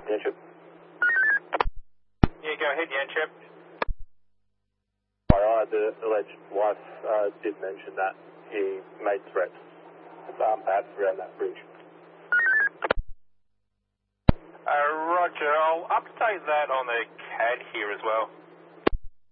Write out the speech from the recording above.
Yanchip. Yeah, go ahead, Yanchip. The alleged wife did mention that he made threats, perhaps around that bridge. Roger, I'll update that on the CAD here as well.